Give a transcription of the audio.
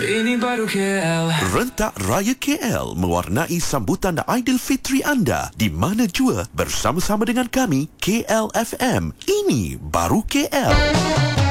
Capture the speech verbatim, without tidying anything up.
Ini baru K L. Rentak Raya K L mewarnai sambutan Aidilfitri anda di mana jua bersama-sama dengan kami K L F M. Ini baru K L.